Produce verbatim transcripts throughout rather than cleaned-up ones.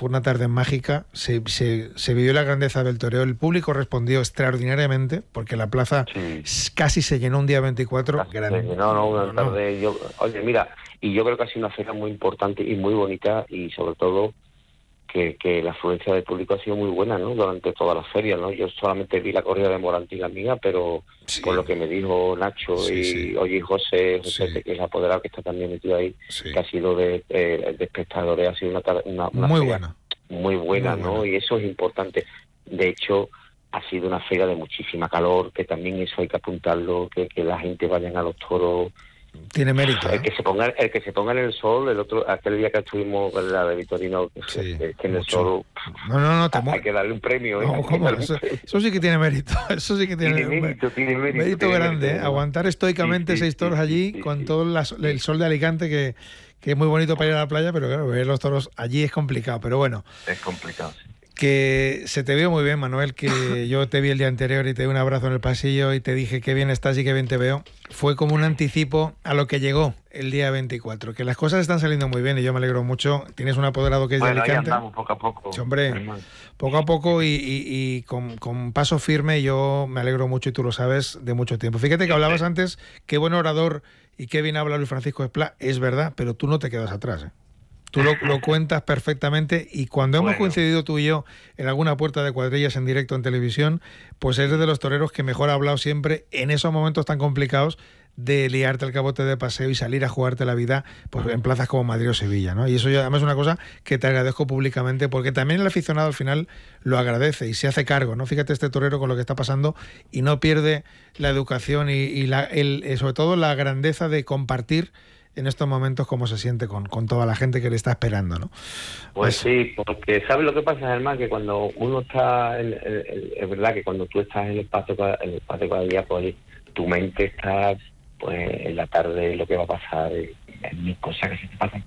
fue una tarde mágica, se, se, se vivió la grandeza del toreo, el público respondió extraordinariamente, porque la plaza sí. casi se llenó un día veinticuatro. Casi grande. Se llenó, no, una tarde, yo, oye, mira, y yo creo que ha sido una feria muy importante y muy bonita, y sobre todo que, que la afluencia del público ha sido muy buena, ¿no? Durante todas las ferias, ¿no? Yo solamente vi la corrida de Morantina mía, pero sí. por lo que me dijo Nacho sí, y sí. oye José, José sí. que es el apoderado que está también metido ahí, sí. que ha sido de, de, de espectadores, ha sido una, una, una muy feria buena, muy buena, muy ¿no? Buena. Y eso es importante. De hecho, ha sido una feria de muchísima calor, que también eso hay que apuntarlo, que, que la gente vayan a los toros. Tiene mérito, ¿eh? El que se ponga, el que se ponga en el sol, el otro, aquel día que estuvimos en la de Vitorino, sí, que, que en el sol, no, no, no, te hay mu- que darle un premio, ¿eh? No, ¿cómo? Eso, eso sí que tiene mérito, eso sí que tiene, tiene mérito, tiene mérito, mérito tiene grande, mérito, ¿eh? Aguantar estoicamente sí, sí, seis toros sí, allí sí, con sí, todo la, el sol de Alicante, que, que es muy bonito para ir a la playa, pero claro, ver los toros allí es complicado, pero bueno. Es complicado, sí. Que se te vio muy bien, Manuel, que yo te vi el día anterior y te di un abrazo en el pasillo y te dije qué bien estás y qué bien te veo. Fue como un anticipo a lo que llegó el día veinticuatro, que las cosas están saliendo muy bien y yo me alegro mucho. Tienes un apoderado que es bueno, de Alicante. Ahí andamos poco a poco. Sí, hombre, hermano. Poco a poco y, y, y con, con paso firme. Yo me alegro mucho y tú lo sabes de mucho tiempo. Fíjate que hablabas antes, qué buen orador y qué bien habla Luis Francisco Esplá, es verdad, pero tú no te quedas atrás, ¿eh? Tú lo, lo cuentas perfectamente y cuando hemos bueno. coincidido tú y yo en alguna puerta de cuadrillas en directo en televisión, pues eres de los toreros que mejor ha hablado siempre en esos momentos tan complicados de liarte el cabote de paseo y salir a jugarte la vida pues en plazas como Madrid o Sevilla, ¿no? Y eso ya además es una cosa que te agradezco públicamente, porque también el aficionado al final lo agradece y se hace cargo, ¿no? Fíjate este torero con lo que está pasando y no pierde la educación y, y la, el, sobre todo la grandeza de compartir en estos momentos cómo se siente con, con toda la gente que le está esperando, ¿no? Pues sí, porque ¿sabes lo que pasa, Germán? Que cuando uno está, en, en, en, es verdad que cuando tú estás en el patio, en el patio cada día, pues tu mente está pues en la tarde, lo que va a pasar, en mil cosas que se te pasan.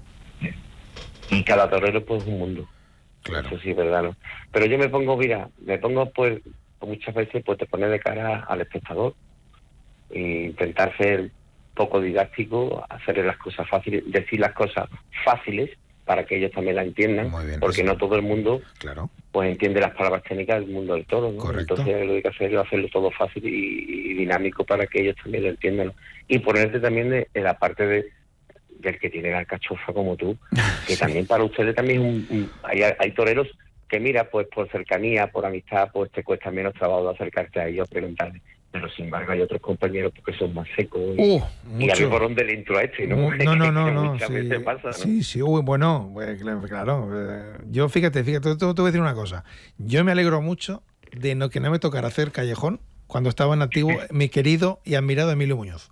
Y cada torero pues es un mundo. Claro. Eso sí es verdad, ¿no? Pero yo me pongo, mira, me pongo pues muchas veces pues te pones de cara al espectador e intentar ser poco didáctico, hacer las cosas fáciles, decir las cosas fáciles para que ellos también la entiendan, bien, porque no todo el mundo claro. pues entiende las palabras técnicas del mundo del toro, ¿no? Correcto. Entonces lo que hay que hacer es hacerlo todo fácil y, y dinámico para que ellos también lo entiendan, ¿no? Y ponerte también de, de la parte de del que tiene la alcachofa como tú, que sí. también para ustedes también un, un, hay, hay toreros que mira, pues por cercanía, por amistad, pues te cuesta menos trabajo acercarte a ellos, preguntarles. Pero sin embargo hay otros compañeros porque son más secos y, uh, y a ver por dónde le entro a este, ¿no? No, no, no, no. Muchas sí, veces pasa, ¿no? Sí, sí, uy, bueno, pues, claro. Yo fíjate, fíjate, te, te voy a decir una cosa. Yo me alegro mucho de no, que no me tocara hacer callejón cuando estaba en activo mi querido y admirado Emilio Muñoz.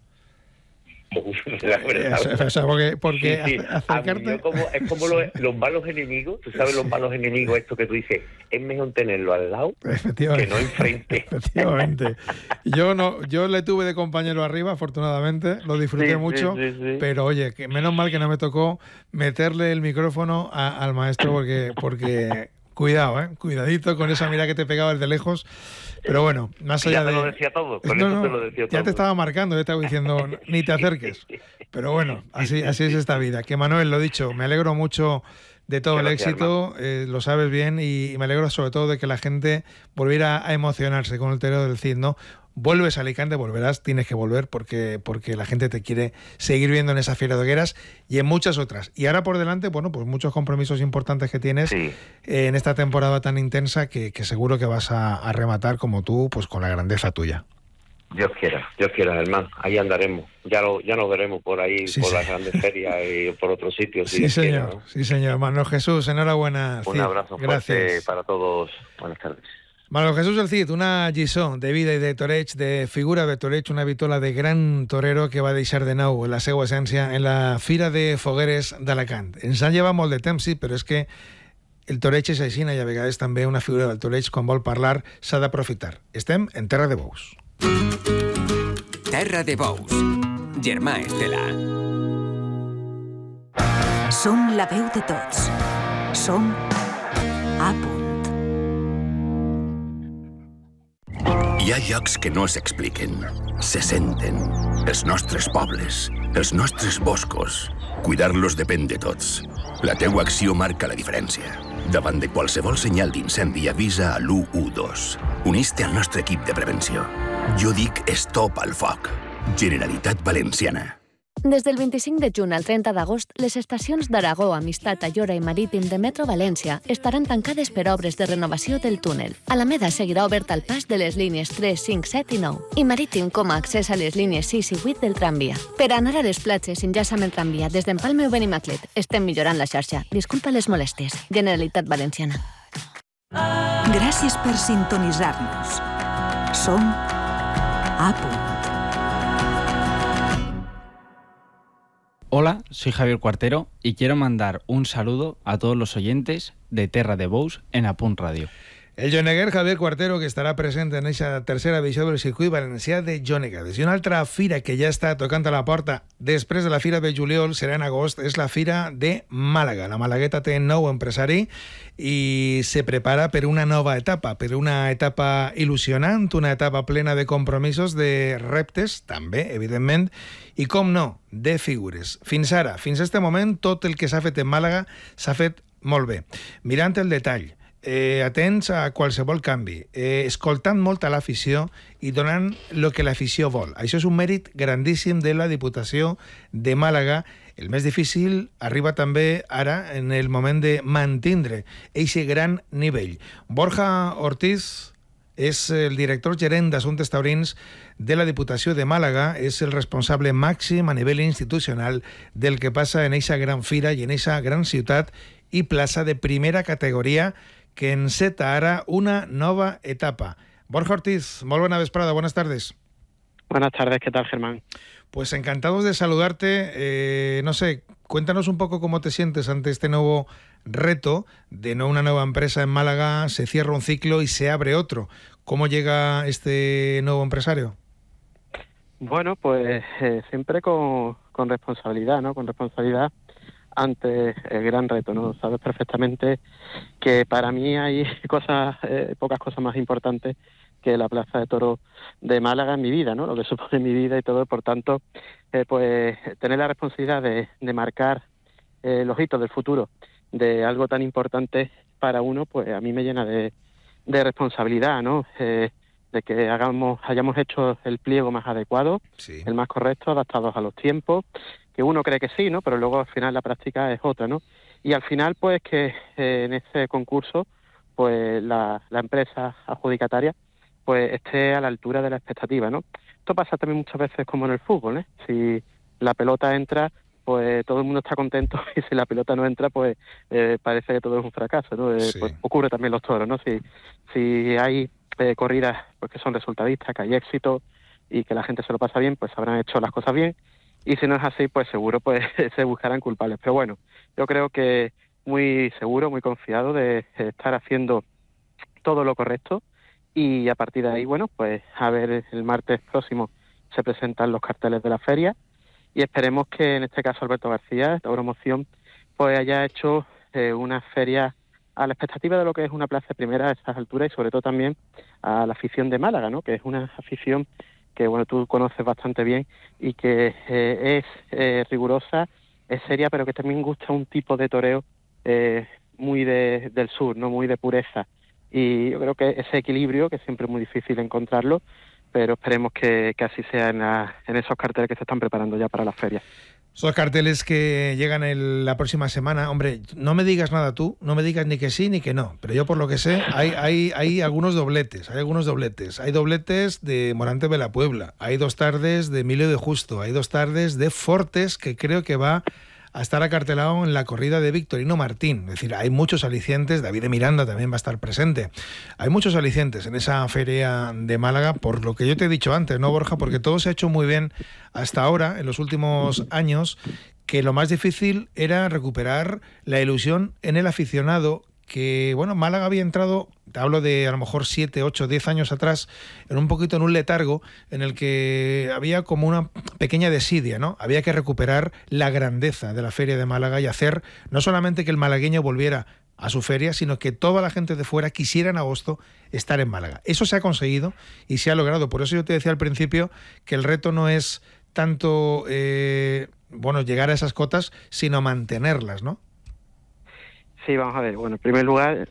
O sea, porque, porque sí, sí. acercarte... Como, es como los, los malos enemigos, tú sabes, los malos enemigos, esto que tú dices, es mejor tenerlo al lado que no enfrente. Efectivamente. Yo no, yo le tuve de compañero arriba, afortunadamente, lo disfruté sí, mucho, sí, sí, sí. pero oye, que menos mal que no me tocó meterle el micrófono a, al maestro, porque, porque cuidado, eh, cuidadito con esa mirada que te pegaba desde lejos. Pero bueno, más allá ya te de... lo decía todo, con no, eso no, te lo decía todo. Ya te estaba marcando, yo te estaba diciendo, ni te acerques. Pero bueno, así, así es esta vida. Que Manuel, lo dicho, me alegro mucho de todo el éxito, eh, lo sabes bien, y, y me alegro sobre todo de que la gente volviera a emocionarse con el toreo del Cid, ¿no? Vuelves a Alicante, volverás, tienes que volver porque, porque la gente te quiere seguir viendo en esa Feria de Hogueras y en muchas otras. Y ahora por delante, bueno, pues muchos compromisos importantes que tienes sí. eh, en esta temporada tan intensa que, que seguro que vas a, a rematar como tú, pues con la grandeza tuya. Dios quiera, Dios quiera, hermano. Ahí andaremos. Ya lo, ya nos veremos por ahí, sí, por sí. las grandes ferias y por otros sitios. Sí, si señor. quiera, ¿no? Sí, señor. Manuel Jesús, enhorabuena. Un Cid. abrazo Gracias. fuerte para todos. Buenas tardes. Manuel Jesús el Cid, una lliçó de vida i de toreig, de figura de toreig, una vitola de gran torero que va deixar de nou la seva essència en la Fira de Fogueres d'Alacant. Ens han llevat molt de temps, sí, però és que el toreig és així i a vegades també una figura del toreig, quan vol parlar, s'ha d'aprofitar. Estem en Terra de Bous. Terra de Bous, Germà Estela. Som la veu de tots. Som a punt. Hi ha llocs que no s'expliquen, se senten. Els nostres pobles, els nostres boscos. Cuidar-los depèn de tots. La teua acció marca la diferència. Davant de qualsevol senyal d'incendi, avisa a l'u u dos. Unís-te al nostre equip de prevenció. Jo dic stop al foc. Generalitat Valenciana. Des del vint-i-cinc de juny al trenta d'agost, les estacions d'Aragó, Amistat, Ayora i Marítim de Metro València estaran tancades per obres de renovació del túnel. Alameda seguirà obert al pas de les línies tres, cinc, set i nou i Marítim com a accés a les línies sis i vuit del tramvia. Per anar a les platges, enllaça amb el tramvia des d'Empalme o Benimaclet. Estem millorant la xarxa. Disculpa les molèsties. Generalitat Valenciana. Gràcies per sintonitzar-nos. Som a punt. Hola, soy Javier Cuartero y quiero mandar un saludo a todos los oyentes de Terra de Bous en Apunt Radio. El joneguer Javier Cuartero, que estarà present en aquesta tercera edició del circuit valencià de Jonegades. I una altra fira que ja està tocant a la porta després de la Fira de Juliol, serà en agost, és la Fira de Màlaga. La Malagueta té nou empresari i se prepara per una nova etapa, per una etapa il·lusionant, una etapa plena de compromisos, de reptes, també, evidentment, i com no, de figures. Fins ara, fins a este moment, tot el que s'ha fet en Màlaga s'ha fet molt bé. Mirant el detall, Eh, atents a qualsevol canvi, eh, escoltant molt a l'afició i donant el que l'afició vol. Això és un mèrit grandíssim de la Diputació de Màlaga. El més difícil arriba també ara en el moment de mantindre aquest gran nivell. Borja Ortiz és el director gerent d'Assumptes Taurins de la Diputació de Màlaga, és el responsable màxim a nivell institucional del que passa en eixa gran fira i en eixa gran ciutat i plaça de primera categoria que enceta ara una nova etapa. Borja Ortiz, muy buena vesprada, buenas tardes. Buenas tardes, ¿qué tal, Germán? Pues encantados de saludarte. Eh, no sé, cuéntanos un poco cómo te sientes ante este nuevo reto de no una nueva empresa en Málaga, se cierra un ciclo y se abre otro. ¿Cómo llega este nuevo empresario? Bueno, pues eh, siempre con, con responsabilidad, ¿no? Con responsabilidad ante el gran reto, ¿no? Sabes perfectamente que para mí hay cosas, eh, pocas cosas más importantes que la Plaza de Toros de Málaga en mi vida, ¿no? Lo que supone mi vida y todo, por tanto, eh, pues tener la responsabilidad de, de marcar eh, los hitos del futuro de algo tan importante para uno, pues a mí me llena de, de responsabilidad, ¿no? Eh, de que hagamos, hayamos hecho el pliego más adecuado, sí, el más correcto, adaptados a los tiempos, que uno cree que sí, ¿no? Pero luego al final la práctica es otra, ¿no? Y al final, pues que eh, en este concurso, pues la, la empresa adjudicataria, pues esté a la altura de la expectativa, ¿no? Esto pasa también muchas veces como en el fútbol, ¿eh? Si la pelota entra, pues todo el mundo está contento, y si la pelota no entra, pues eh, parece que todo es un fracaso, ¿no? Eh, sí. Pues ocurre también los toros, ¿no? Si, si hay eh, corridas pues que son resultadistas, que hay éxito y que la gente se lo pasa bien, pues habrán hecho las cosas bien. Y si no es así, pues seguro pues se buscarán culpables. Pero bueno, yo creo que muy seguro, muy confiado de estar haciendo todo lo correcto. Y a partir de ahí, bueno, pues a ver, el martes próximo se presentan los carteles de la feria. Y esperemos que en este caso Alberto García, Tauromoción, pues haya hecho eh, una feria a la expectativa de lo que es una plaza primera a estas alturas y sobre todo también a la afición de Málaga, ¿no? Que es una afición que bueno tú conoces bastante bien y que eh, es eh, rigurosa, es seria, pero que también gusta un tipo de toreo eh, muy de, del sur, no muy de pureza. Y yo creo que ese equilibrio, que siempre es muy difícil encontrarlo, pero esperemos que, que así sea en, la, en esos carteles que se están preparando ya para la feria. Esos carteles que llegan el, la próxima semana, hombre, no me digas nada tú, no me digas ni que sí ni que no, pero yo por lo que sé, hay, hay, hay algunos dobletes, hay algunos dobletes. Hay dobletes de Morante de la Puebla, hay dos tardes de Emilio de Justo, hay dos tardes de Fortes, que creo que va a estar acartelado en la corrida de Victorino Martín. Es decir, hay muchos alicientes, David de Miranda también va a estar presente. Hay muchos alicientes en esa feria de Málaga, por lo que yo te he dicho antes, ¿no, Borja? Porque todo se ha hecho muy bien hasta ahora, en los últimos años, que lo más difícil era recuperar la ilusión en el aficionado, que, bueno, Málaga había entrado, te hablo de a lo mejor siete, ocho, diez años atrás, en un poquito en un letargo en el que había como una pequeña desidia, ¿no? Había que recuperar la grandeza de la Feria de Málaga y hacer no solamente que el malagueño volviera a su feria, sino que toda la gente de fuera quisiera en agosto estar en Málaga. Eso se ha conseguido y se ha logrado. Por eso yo te decía al principio que el reto no es tanto, eh, bueno, llegar a esas cotas, sino mantenerlas, ¿no? Sí, vamos a ver. Bueno, en primer lugar,